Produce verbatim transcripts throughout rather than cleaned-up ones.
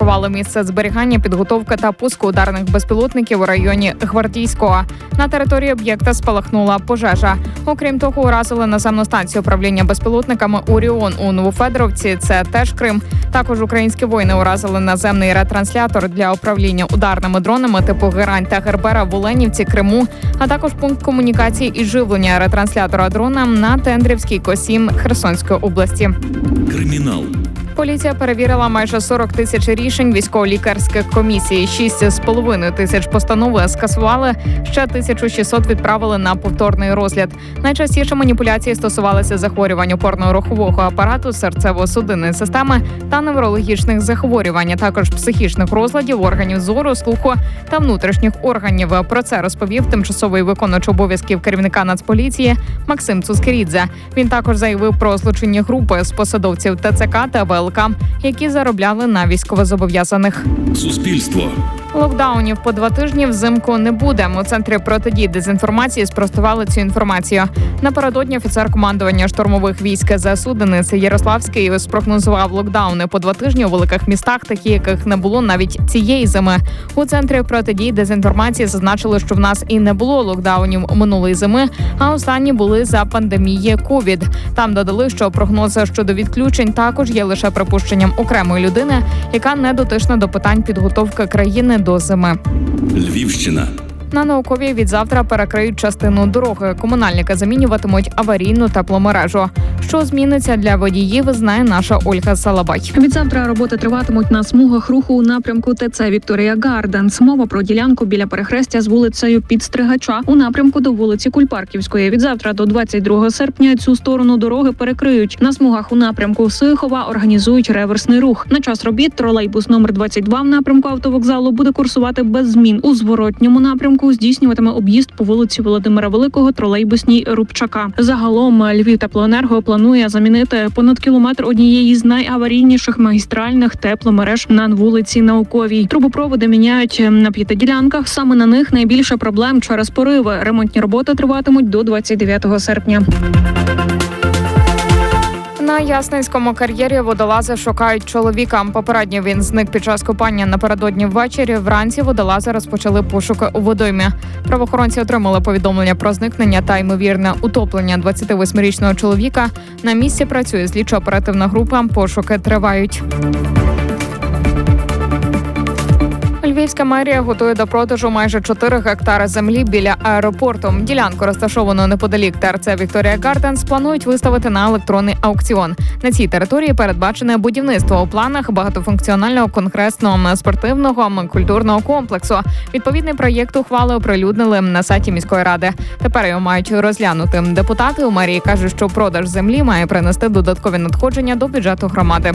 інспектували місце зберігання, підготовки та пуску ударних безпілотників у районі Гвардійського. На території об'єкта спалахнула пожежа. Окрім того, уразили наземну станцію управління безпілотниками «Оріон» у Новофедоровці. Це теж Крим. Також українські воїни уразили наземний ретранслятор для управління ударними дронами типу «Герань» та «Гербера» в Оленівці, Криму, а також пункт комунікації і живлення ретранслятора дрона на Тендрівській косі Херсонської області. Кримінал. Поліція перевірила майже сорок тисяч рішень військово-лікарських комісій. шість з половиною тисяч постанови скасували, ще тисячу шістсот відправили на повторний розгляд. Найчастіше маніпуляції стосувалися захворювань опорно-рухового апарату, серцево-судинної системи та неврологічних захворювань, а також психічних розладів, органів зору, слуху та внутрішніх органів. Про це розповів тимчасовий виконувач обов'язків керівника Нацполіції Максим Цускерідзе. Він також заявив про злочинні групи з посадовців ТЦК та ВЛК, які заробляли на військовозобов'язаних. Суспільство. Локдаунів по два тижні взимку не буде. У Центрі протидії дезінформації спростували цю інформацію. Напередодні офіцер командування штурмових військ ЗСУ Денис Ярославський спрогнозував локдауни по два тижні у великих містах, такі яких не було навіть цієї зими. У Центрі протидії дезінформації зазначили, що в нас і не було локдаунів минулої зими, а останні були за пандемії ковід. Там додали, що прогнози щодо відключень також є лише припущенням окремої людини, яка не дотична до питань підготовки країни до зими. Львівщина. На Науковій від завтра перекриють частину дороги. Комунальники замінюватимуть аварійну тепломережу. Що зміниться для водіїв, знає наша Ольга Салабай. Від завтра роботи триватимуть на смугах руху у напрямку ТЦ Вікторія Гарденс. Мова про ділянку біля перехрестя з вулицею Підстригача у напрямку до вулиці Кульпарківської. Від завтра до двадцять другого серпня цю сторону дороги перекриють. На смугах у напрямку Сихова організують реверсний рух. На час робіт тролейбус номер двадцять два в напрямку автовокзалу буде курсувати без змін. У зворотньому напрямку здійснюватиме об'їзд по вулиці Володимира Великого тролейбусній Рубчака. Загалом Львівтеплоенерго планує замінити понад кілометр однієї з найаварійніших магістральних тепломереж на вулиці Науковій. Трубопроводи міняють на п'яти ділянках. Саме на них найбільше проблем через пориви. Ремонтні роботи триватимуть до двадцять дев'ятого серпня. На Ясницькому кар'єрі водолази шукають чоловіка. Попередньо він зник під час купання напередодні ввечері. Вранці водолази розпочали пошуки у водоймі. Правоохоронці отримали повідомлення про зникнення та ймовірне утоплення двадцятивосьмирічного чоловіка. На місці працює слідчо-оперативна група. Пошуки тривають. Львівська мерія готує до продажу майже чотири гектари землі біля аеропорту. Ділянку, розташовану неподалік ТРЦ Вікторія Гарденс, планують виставити на електронний аукціон. На цій території передбачене будівництво у планах багатофункціонального конгресного, спортивного, культурного комплексу. Відповідний проєкт ухвали оприлюднили на сайті міської ради. Тепер його мають розглянути. Депутати у мерії кажуть, що продаж землі має принести додаткові надходження до бюджету громади.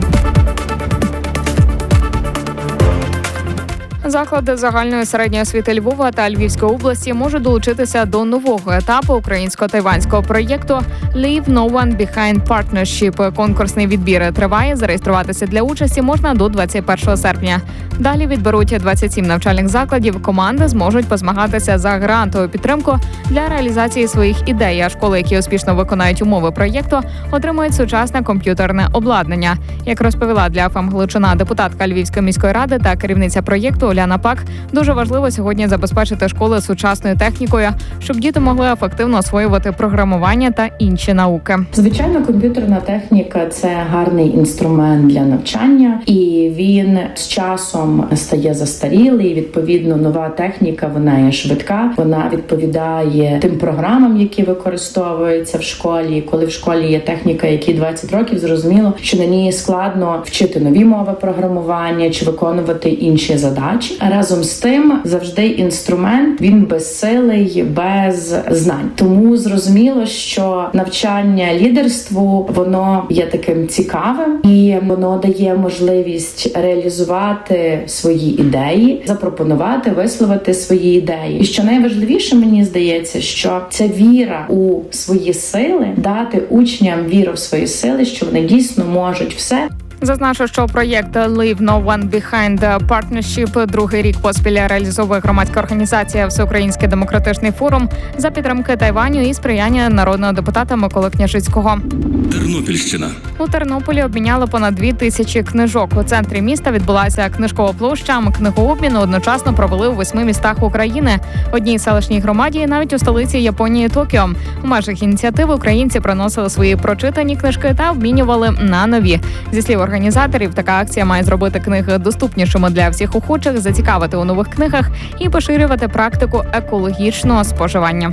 Заклади загальної середньої освіти Львова та Львівської області можуть долучитися до нового етапу українсько-тайванського проєкту «Leave No One Behind Partnership». Конкурсний відбір триває. Зареєструватися для участі можна до двадцять першого серпня. Далі відберуть двадцять сім навчальних закладів. Команди зможуть позмагатися за грантову підтримку для реалізації своїх ідей. А школи, які успішно виконають умови проєкту, отримують сучасне комп'ютерне обладнання. Як розповіла для ФМ Галичина депутатка Львівської міської ради та керівниця проєкту Уляна Пак, дуже важливо сьогодні забезпечити школи сучасною технікою, щоб діти могли ефективно освоювати програмування та інші науки. Звичайно, комп'ютерна техніка – це гарний інструмент для навчання, і він з часом стає застарілий. Відповідно, нова техніка, вона є швидка, вона відповідає тим програмам, які використовуються в школі. Коли в школі є техніка, якій двадцять років, зрозуміло, що на ній складно вчити нові мови програмування чи виконувати інші задачі. А разом з тим, завжди інструмент, він безсилий, без знань. Тому зрозуміло, що навчання лідерству, воно є таким цікавим, і воно дає можливість реалізувати свої ідеї, запропонувати, висловити свої ідеї. І що найважливіше, мені здається, що ця віра у свої сили, дати учням віру в свої сили, що вони дійсно можуть все. Зазначу, що проєкт Leave No One Behind Partnership другий рік поспіль реалізовує громадська організація Всеукраїнський демократичний форум за підтримки Тайваню і сприяння народного депутата Миколи Княжицького. Тернопільщина. У Тернополі обміняли понад дві тисячі книжок. У центрі міста відбулася книжкова площа. Книгообміну одночасно провели у восьми містах України. Одній селищній громаді, і навіть у столиці Японії Токіо. У межах ініціативи українці приносили свої прочитані книжки та обмінювали на нові. Зі слів організаторів, така акція має зробити книги доступнішими для всіх охочих, зацікавити у нових книгах і поширювати практику екологічного споживання.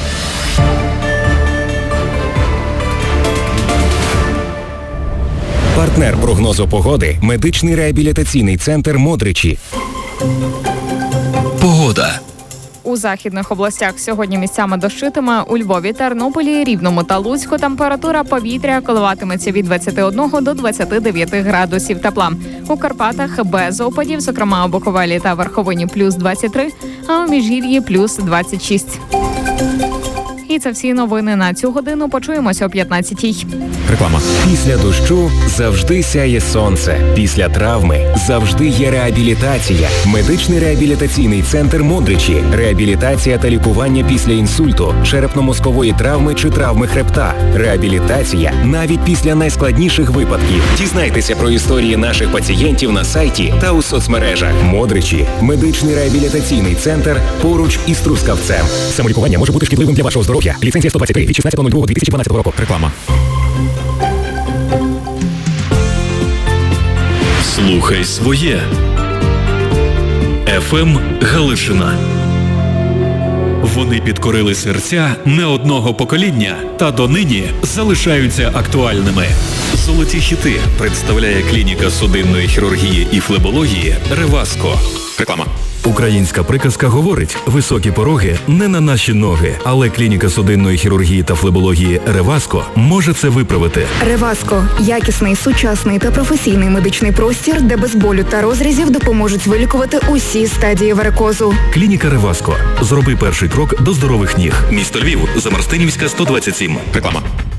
Партнер прогнозу погоди – медичний реабілітаційний центр «Модричі». Погода. У західних областях сьогодні місцями дощитиме. У Львові, Тернополі, Рівному та Луцьку температура повітря коливатиметься від двадцяти одного до двадцяти дев'яти градусів тепла. У Карпатах без опадів, зокрема у Буковелі та Верховині плюс двадцять три, а у Міжгір'ї плюс двадцять шість. І це всі новини на цю годину. Почуємося о п'ятнадцятій. Реклама. Після дощу завжди сяє сонце. Після травми завжди є реабілітація. Медичний реабілітаційний центр «Модричі». Реабілітація та лікування після інсульту, черепно-мозкової травми чи травми хребта. Реабілітація навіть після найскладніших випадків. Дізнайтеся про історії наших пацієнтів на сайті та у соцмережах. «Модричі» – медичний реабілітаційний центр поруч із Трускавцем. Самолікування може бути шкідливим для вашого здоров'я. Ліцензія сто двадцять три від шістнадцятого лютого дві тисячі дванадцятого року. Реклама. Слухай своє. еф ем Галичина. Вони підкорили серця не одного покоління та донині залишаються актуальними. Золоті хіти представляє клініка судинної хірургії і флебології «Реваско». Реклама. Українська приказка говорить: високі пороги не на наші ноги, але клініка судинної хірургії та флебології «Реваско» може це виправити. «Реваско» – якісний, сучасний та професійний медичний простір, де без болю та розрізів допоможуть вилікувати усі стадії варикозу. Клініка «Реваско». Зроби перший крок до здорових ніг. Місто Львів, Замарстинівська, сто двадцять сім. Реклама.